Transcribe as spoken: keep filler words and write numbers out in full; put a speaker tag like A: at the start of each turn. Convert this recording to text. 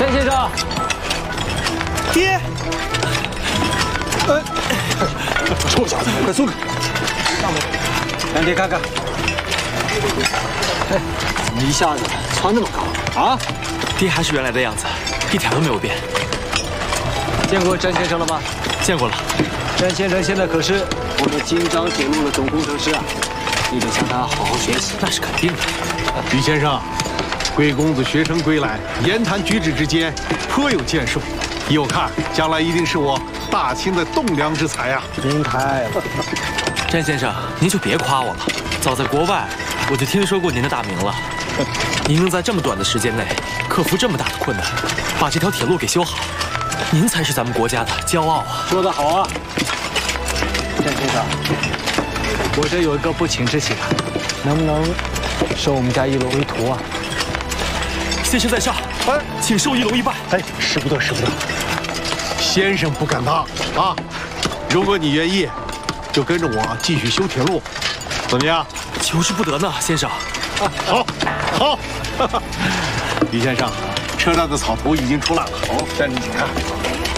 A: 陈先生，
B: 爹，呃，臭小子，快松开！让爹看看。哎，怎么一下子蹿那么高啊？
C: 爹还是原来的样子，一点都没有变。
A: 见过詹先生了吗？
C: 见过了。
A: 詹先生现在可是我们京张铁路的总工程师啊，你得向他好好学习。
C: 那是肯定的。
D: 于先生，贵公子学成归来，言谈举止之间颇有建树，依我看，将来一定是我大清的栋梁之才啊！
B: 您太了。
C: 詹先生，您就别夸我了。早在国外，我就听说过您的大名了。您能在这么短的时间内克服这么大的困难，把这条铁路给修好，您才是咱们国家的骄傲啊！
A: 说得好啊，詹先生，我这有一个不情之请，能不能收我们家一楼为徒啊？
C: 先生在上，哎，请受一楼一拜。
B: 哎，使不得，使不得。
D: 先生不敢当啊！如果你愿意，就跟着我继续修铁路，怎么样？
C: 求之不得呢，先生。
D: 好，好。李先生，车站的草图已经出来了，哦，带您请看。